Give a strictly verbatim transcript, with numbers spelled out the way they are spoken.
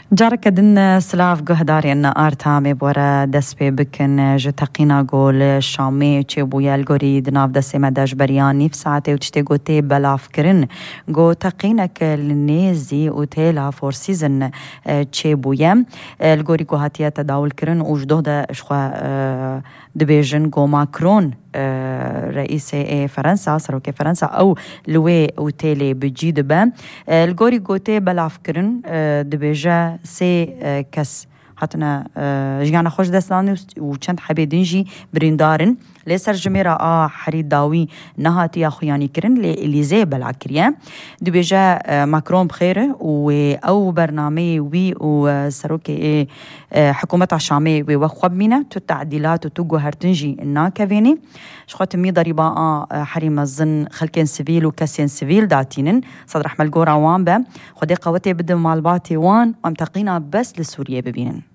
جارك دن سلاف جهداري أن آرتامي بورا دسبي بكن جتقينا قول شامي تشيبويا الجوريد ناف دسي مداج برياني في ساعتي وتشتي قوتي بلاف كرن قو تقينك النيزي وتيلا فور سيزن تشيبويا الجوري قو هاتيا تداول كرن وجدو دا شخوا دبيجن قو ماكرون رئيس فرنسا سروكي فرنسا أو لوي وتيلي بجيد با الجوري قوتي بلاف كرن دبيجا سي كس حتنا جيانا خوش دستاني وچند حبيدنجي بريندارن لسر جميرا آ حريد داوي نهاتي أخواني كرن لإليزي بلاكريا دبيجا ماكرون بخير أو برنامج وي وسروكي حكومة عشامي وخوب مينا تو تعديلات وتوجو هرتنجي الناكفيني شخوت مي ضريبا آ حريم الظن خلكين سيفيل وكسين سيفيل داتينن صدر أحمل جورا وان با خدي قوتي بدم مالباتي وان ومتقينا بس لسوريا ببينن